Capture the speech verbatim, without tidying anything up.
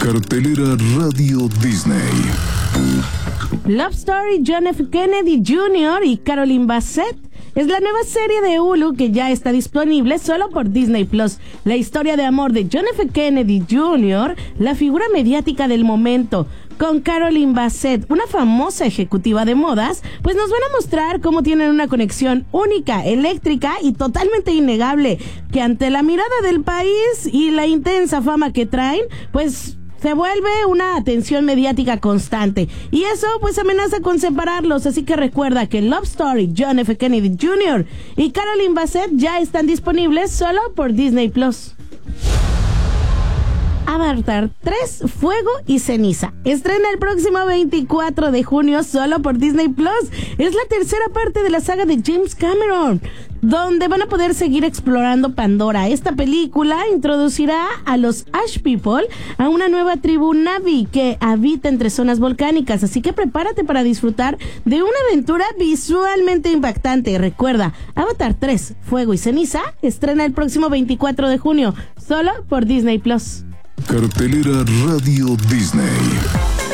Cartelera Radio Disney. Love Story, John F. Kennedy junior y Caroline Bassett es la nueva serie de Hulu que ya está disponible solo por Disney Plus. La historia de amor de John F. Kennedy junior, la figura mediática del momento, con Caroline Bassett, una famosa ejecutiva de modas, pues nos van a mostrar cómo tienen una conexión única, eléctrica y totalmente innegable, que ante la mirada del país y la intensa fama que traen, pues se vuelve una atención mediática constante. Y eso pues amenaza con separarlos, así que recuerda que Love Story, John F. Kennedy junior y Caroline Bassett ya están disponibles solo por Disney Plus. Avatar tres, Fuego y Ceniza estrena el próximo veinticuatro de junio solo por Disney Plus. Es la tercera parte de la saga de James Cameron, donde van a poder seguir explorando Pandora. Esta película introducirá a los Ash People, a una nueva tribu Na'vi que habita entre zonas volcánicas, así que prepárate para disfrutar de una aventura visualmente impactante. Recuerda, Avatar tres, Fuego y Ceniza estrena el próximo veinticuatro de junio solo por Disney Plus. Cartelera Radio Disney.